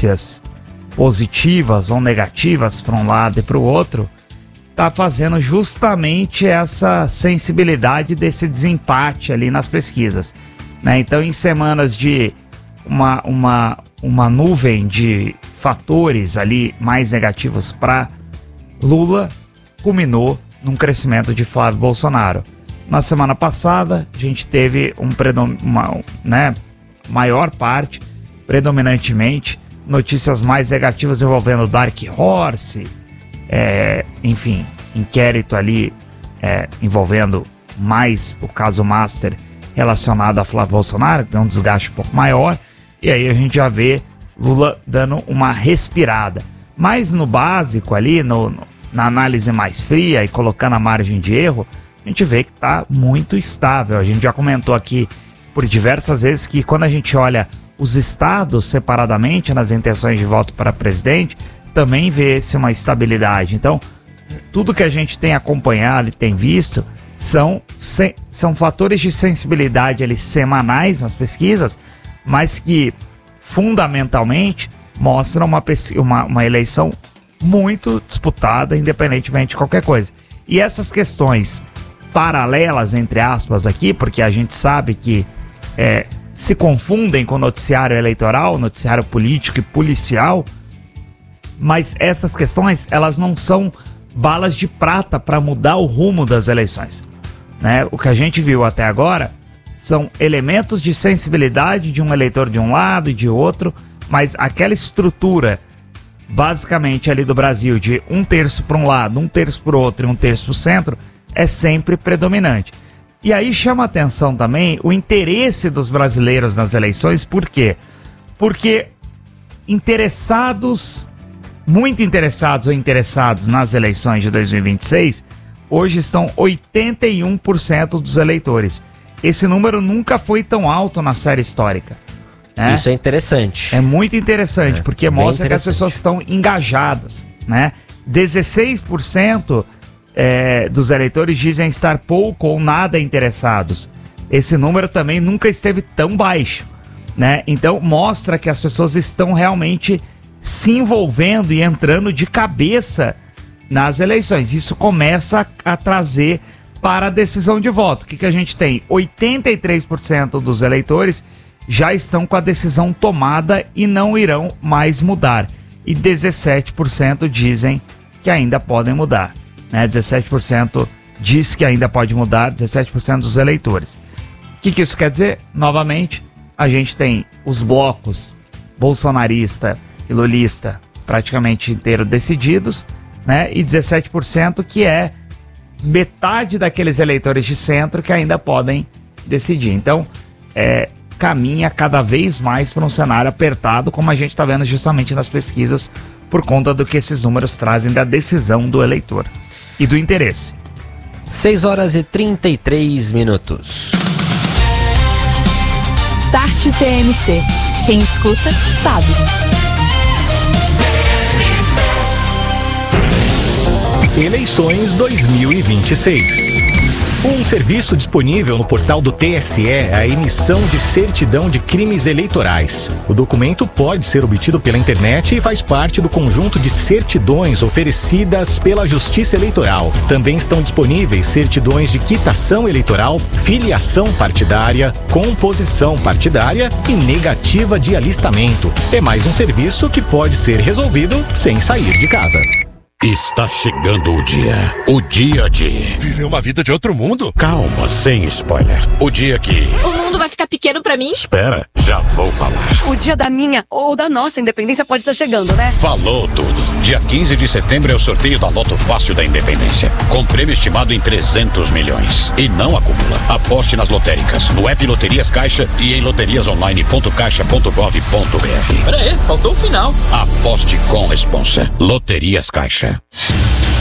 notícias positivas ou negativas para um lado e para o outro, está fazendo justamente essa sensibilidade desse desempate ali nas pesquisas, né? Então, em semanas de uma nuvem de fatores ali mais negativos para Lula, culminou num crescimento de Flávio Bolsonaro. Na semana passada, a gente teve maior parte, predominantemente, notícias mais negativas envolvendo Dark Horse, enfim, inquérito ali envolvendo mais o caso Master relacionado a Flávio Bolsonaro, que tem um desgaste um pouco maior, e aí a gente já vê Lula dando uma respirada. Mas no básico ali, na análise mais fria e colocando a margem de erro, a gente vê que está muito estável. A gente já comentou aqui por diversas vezes que quando a gente olha os estados separadamente nas intenções de voto para presidente, também vê-se uma estabilidade. Então, tudo que a gente tem acompanhado e tem visto são fatores de sensibilidade ali semanais nas pesquisas, mas que fundamentalmente mostram uma eleição muito disputada, independentemente de qualquer coisa. E essas questões paralelas, entre aspas, aqui, porque a gente sabe que se confundem com o noticiário eleitoral, noticiário político e policial, mas essas questões, elas não são balas de prata para mudar o rumo das eleições, né? O que a gente viu até agora são elementos de sensibilidade de um eleitor de um lado e de outro, mas aquela estrutura basicamente ali do Brasil de 1/3 para um lado, 1/3 para o outro e 1/3 para o centro é sempre predominante. E aí chama atenção também o interesse dos brasileiros nas eleições. Por quê? Porque muito interessados ou interessados nas eleições de 2026, hoje estão 81% dos eleitores. Esse número nunca foi tão alto na série histórica, né? Isso é interessante. É muito interessante, porque mostra que as pessoas estão engajadas, né? 16% dos eleitores dizem estar pouco ou nada interessados. Esse número também nunca esteve tão baixo, né? Então mostra que as pessoas estão realmente se envolvendo e entrando de cabeça nas eleições. Isso começa a trazer para a decisão de voto. O que a gente tem? 83% dos eleitores já estão com a decisão tomada e não irão mais mudar. E 17% dizem que ainda podem mudar, né? 17% diz que ainda pode mudar, 17% dos eleitores. O que isso quer dizer? Novamente, a gente tem os blocos bolsonarista e lulista praticamente inteiro decididos, né? E 17% que é metade daqueles eleitores de centro que ainda podem decidir. Então, caminha cada vez mais para um cenário apertado, como a gente está vendo justamente nas pesquisas, por conta do que esses números trazem da decisão do eleitor e do interesse. 6h33. Start TMC. Quem escuta, sabe. Eleições 2026. Um serviço disponível no portal do TSE é a emissão de certidão de crimes eleitorais. O documento pode ser obtido pela internet e faz parte do conjunto de certidões oferecidas pela Justiça Eleitoral. Também estão disponíveis certidões de quitação eleitoral, filiação partidária, composição partidária e negativa de alistamento. É mais um serviço que pode ser resolvido sem sair de casa. Está chegando o dia de viver uma vida de outro mundo. Calma, sem spoiler. O dia que o mundo vai ficar pequeno pra mim? Espera, já vou falar. O dia da minha ou da nossa independência pode estar chegando, né? Falou tudo. Dia 15 de setembro é o sorteio da Loto Fácil da Independência, com prêmio estimado em 300 milhões. E não acumula. Aposte nas lotéricas, no app Loterias Caixa e em loteriasonline.caixa.gov.br. Pera aí, faltou o final. Aposte com responsa. Loterias Caixa.